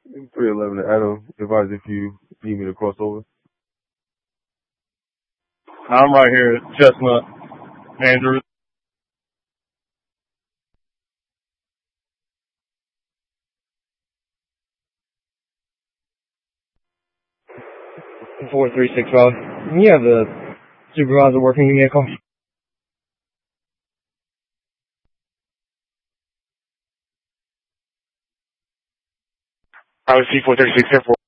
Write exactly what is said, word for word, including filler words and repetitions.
three eleven Adam, advise if you need me to cross over. I'm right here at Chestnut, Andrews. four three six five. You have the supervisor working, give me a call. I was C four thirty-six,